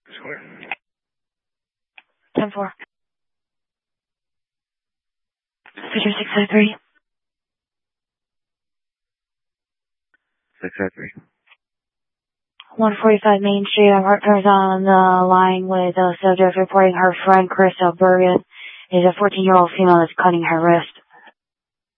Square. 10-4. Fisher 603. 603. 145 Main Street. Our partner's on the line with a subject reporting her friend Krista Bergen is a 14-year-old female that's cutting her wrist.